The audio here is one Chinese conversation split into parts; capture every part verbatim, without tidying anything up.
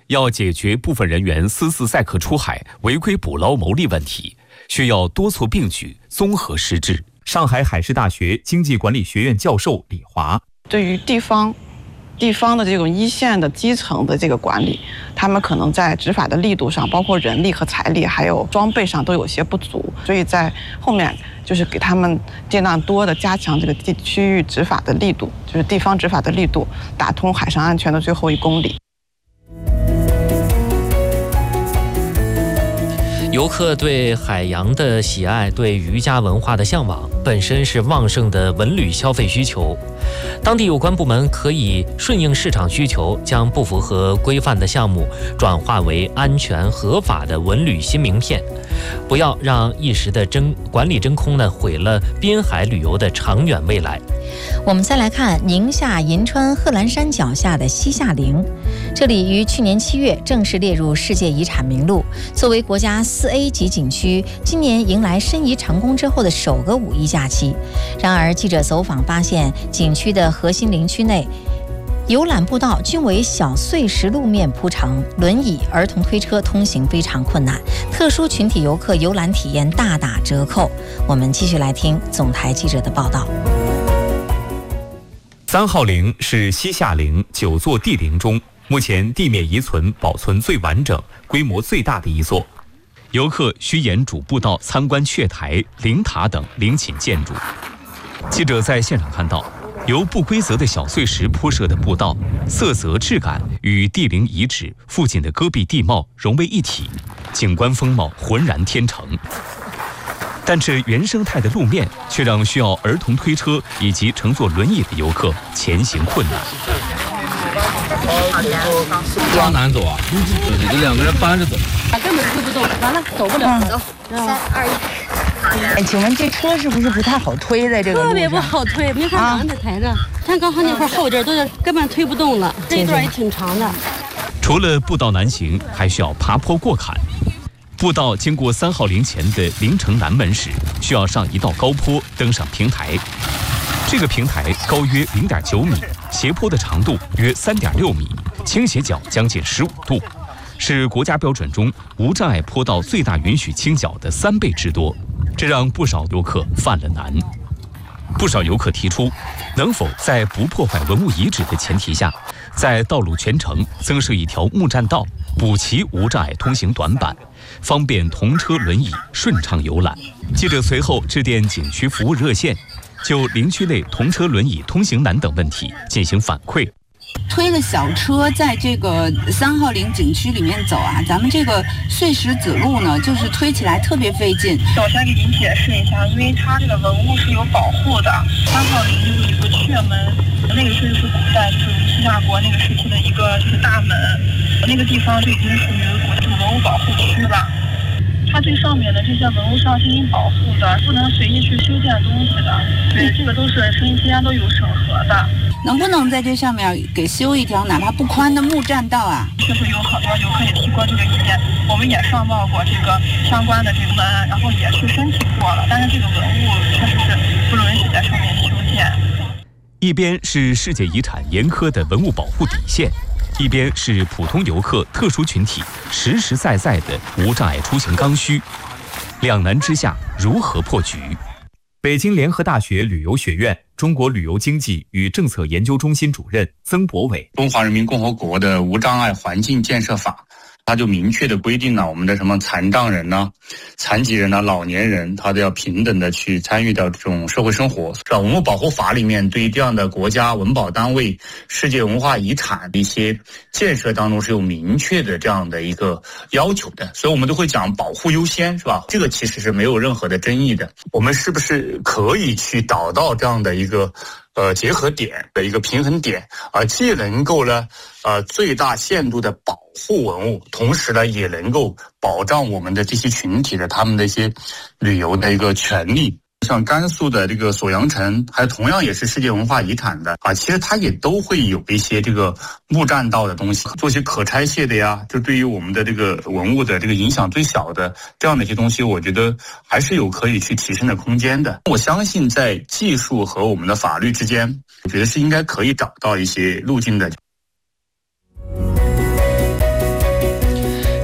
要解决部分人员私自载客出海、违规捕捞牟利问题，需要多措并举、综合施治。 上海海事大学经济管理学院教授李华， 对于地方地方的这种一线的基层的这个管理，他们可能在执法的力度上，包括人力和财力，还有装备上都有些不足，所以在后面就是给他们尽量多的加强这个地区域执法的力度，就是地方执法的力度，打通海上安全的最后一公里。 游客对海洋的喜爱，对渔家文化的向往，本身是旺盛的文旅消费需求。当地有关部门可以顺应市场需求，将不符合规范的项目转化为安全合法的文旅新名片，不要让一时的真管理真空呢毁了滨海旅游的长远未来。 我们再来看宁夏银川贺兰山脚下的西夏陵，这里于去年七月正式列入世界遗产名录。作为国家四 A 级景区，今年迎来申遗成功之后的首个五一假期。然而，记者走访发现，景区的核心陵区内游览步道均为小碎石路面铺成，轮椅、儿童推车通行非常困难，特殊群体游客游览体验大打折扣。我们继续来听总台记者的报道。 三号陵是西夏陵九座帝陵中目前地面遗存保存最完整、规模最大的一座。 游客需沿主步道参观阙台、陵塔等陵寝建筑。记者在现场看到，由不规则的小碎石铺设的步道，色泽质感与帝陵遗址附近的戈壁地貌融为一体，景观风貌浑然天成。但这原生态的路面却让需要儿童推车以及乘坐轮椅的游客前行困难。 抓难走啊，这两个人搬着走， 根本推不动，完了走不了。走，三二一。 哎，请问这车是不是不太好推在这个路上？ 特别不好推，没法挡在台上。看刚才那块后劲儿都是根本推不动了，这一段也挺长的。 除了步道难行，还需要爬坡过坎。步道经过三号陵前的陵城南门时，需要上一道高坡，登上平台。这个平台高约 零点九米，斜坡的长度约 三点六米，倾斜角将近十五度，是国家标准中无障碍坡道最大允许倾角的三倍之多，这让不少游客犯了难。不少游客提出，能否在不破坏文物遗址的前提下，在道路全程增设一条木栈道，补齐无障碍通行短板，方便童车轮椅顺畅游览。记者随后致电景区服务热线，就陵区内童车轮椅通行难等问题进行反馈。 推了小车在这个三号陵景区里面走啊，咱们这个碎石子路呢，就是推起来特别费劲。 首先给您解释一下，因为它这个文物是有保护的，三号陵就是有个阙门，那个是是古代就是西夏国那个时期的一个这个大门，那个地方就已经属于国这个文物保护区了。它最上面的这些文物是要进行保护的，不能随意去修建东西的，对，这个都是申遗期间都有审核的。 能不能在这上面给修一条哪怕不宽的木栈道啊？ 确实有很多游客也提过这个意见，我们也上报过这个相关的这个文案，然后也去申请过了，但是这个文物确实是不允许在上面修建。 一边是世界遗产严苛的文物保护底线，一边是普通游客特殊群体实实在在的无障碍出行刚需，两难之下如何破局？ 北京联合大学旅游学院中国旅游经济与政策研究中心主任曾博伟， 中华人民共和国的无障碍环境建设法，它就明确的规定了我们的什么残障人呢、残疾人呢、老年人，他都要平等的去参与到这种社会生活。在文物保护法里面，对于这样的国家文保单位、世界文化遗产的一些建设当中是有明确的这样的一个要求的，所以我们都会讲保护优先，是吧？这个其实是没有任何的争议的。我们是不是可以去找到这样的一个呃结合点的一个平衡点啊、呃，既能够呢呃最大限度的保护文物，同时呢也能够保障我们的这些群体的他们的一些旅游的一个权利。像甘肃的这个锁阳城，还同样也是世界文化遗产的啊，其实它也都会有一些这个木栈道的东西，做些可拆卸的呀，就对于我们的这个文物的这个影响最小的这样的一些东西，我觉得还是有可以去提升的空间的。我相信在技术和我们的法律之间，我觉得是应该可以找到一些路径的。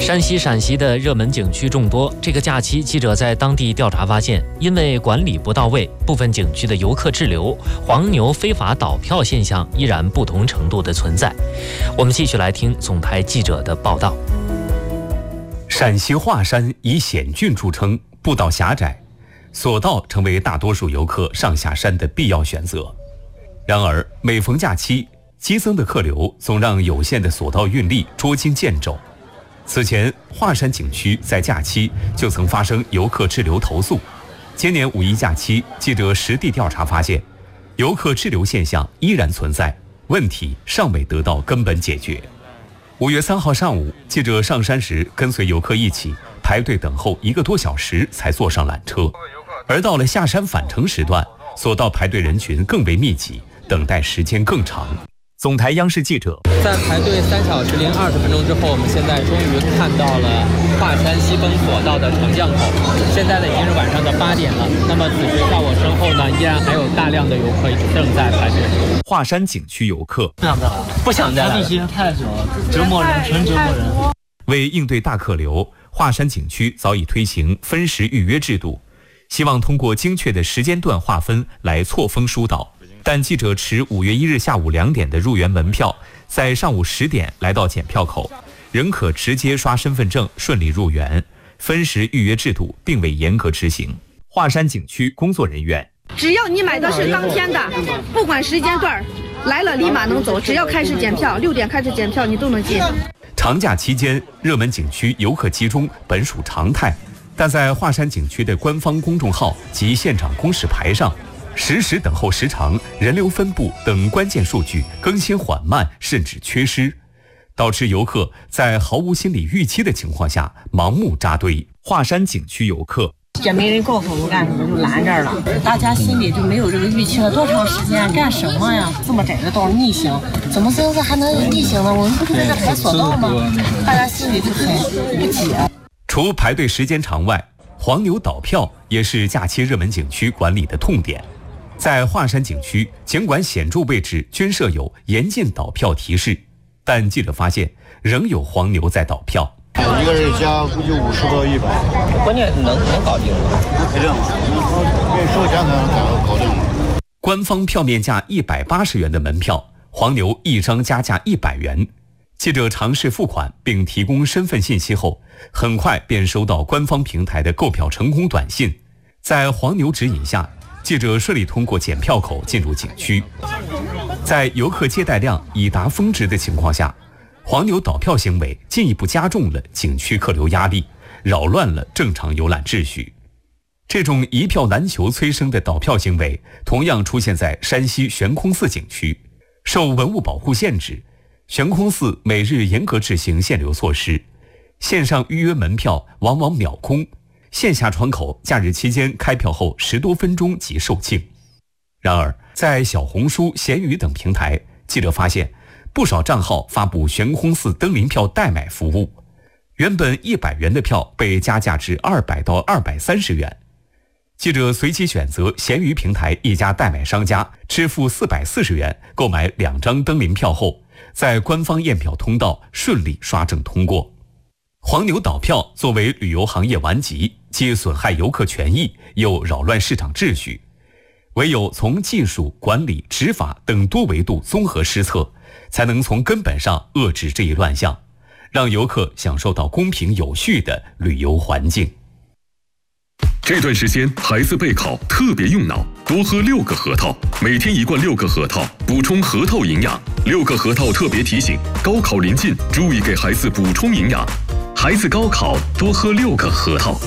山西、陕西的热门景区众多，这个假期记者在当地调查发现，因为管理不到位，部分景区的游客滞留、黄牛非法倒票现象依然不同程度的存在。我们继续来听总台记者的报道。 陕西华山以险峻著称，步道狭窄，索道成为大多数游客上下山的必要选择。然而，每逢假期，激增的客流总让有限的索道运力捉襟见肘。此前，华山景区在假期就曾发生游客滞留投诉。今年五一假期，记者实地调查发现，游客滞留现象依然存在，问题尚未得到根本解决。五月三号上午，记者上山时跟随游客一起排队等候一个多小时才坐上缆车，而到了下山返程时段，索道排队人群更为密集，等待时间更长。总台央视记者在排队三小时零二十分钟之后，我们现在终于看到了华山西峰索道的乘降口。现在呢已经是晚上的八点了。那么此时在我身后呢，依然还有大量的游客正在排队。 华山景区游客不想再来，不想再来，排队时间太久了，折磨人，纯折磨人。 为应对大客流，华山景区早已推行分时预约制度，希望通过精确的时间段划分来错峰疏导。但记者持五月一日下午两点的入园门票，在上午十点来到检票口，仍可直接刷身份证顺利入园。分时预约制度并未严格执行。华山景区工作人员： 只要你买的是当天的，不管时间段，来了立马能走，只要开始检票，六点开始检票，你都能进。 长假期间，热门景区游客集中本属常态，但在华山景区的官方公众号及现场公示牌上，实时等候时长、人流分布等关键数据更新缓慢，甚至缺失，导致游客在毫无心理预期的情况下盲目扎堆。华山景区游客： 也没人告诉我们干什么，就拦这儿了。大家心里就没有这个预期了，多长时间干什么呀？这么窄的道逆行，怎么现在还能逆行呢？我们不是在这排索道吗？大家心里就很不解。 除排队时间长外，黄牛倒票也是假期热门景区管理的痛点。在华山景区，尽管显著位置均设有严禁倒票提示，但记者发现仍有黄牛在倒票。 一个人加估计五十到一百， 关键能能搞定吗？ 不赔量，给你收钱才能搞搞定。 官方票面价一百八十元的门票，黄牛一张加价一百元。记者尝试付款并提供身份信息后，很快便收到官方平台的购票成功短信。在黄牛指引下，记者顺利通过检票口进入景区。在游客接待量已达峰值的情况下，黄牛倒票行为进一步加重了景区客流压力，扰乱了正常游览秩序。这种一票难求催生的倒票行为同样出现在山西悬空寺景区。受文物保护限制，悬空寺每日严格执行限流措施，线上预约门票往往秒空，线下窗口假日期间开票后十多分钟即售罄。然而，在小红书、闲鱼等平台，记者发现不少账号发布悬空寺登临票代买服务，原本一百元的票被加价至二百到二百三十元。记者随机选择闲鱼平台一家代买商家，支付四百四十元购买两张登临票后，在官方验票通道顺利刷证通过。黄牛倒票作为旅游行业顽疾，既损害游客权益，又扰乱市场秩序。唯有从技术、管理、执法等多维度综合施策，才能从根本上遏制这一乱象，让游客享受到公平有序的旅游环境。 这段时间孩子备考特别用脑，多喝六个核桃，每天一罐六个核桃，补充核桃营养。六个核桃特别提醒：高考临近，注意给孩子补充营养。孩子高考多喝六个核桃。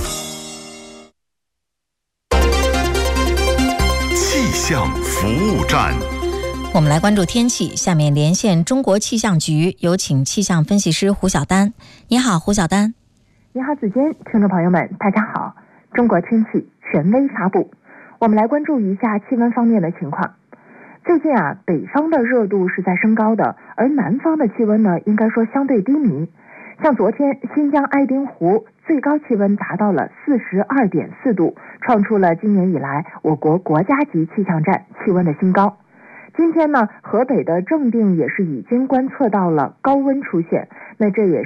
气象服务站， 我们来关注天气。下面连线中国气象局，有请气象分析师胡晓丹。你好，胡晓丹。 你好，子坚，听众朋友们，大家好。中国天气权威发布，我们来关注一下气温方面的情况。最近啊，北方的热度是在升高的，而南方的气温呢，应该说相对低迷。像昨天新疆爱丁湖最高气温达到了四十二点四度，创出了今年以来我国国家级气象站气温的新高。今天呢，河北的正定也是已经观测到了高温出现，那这也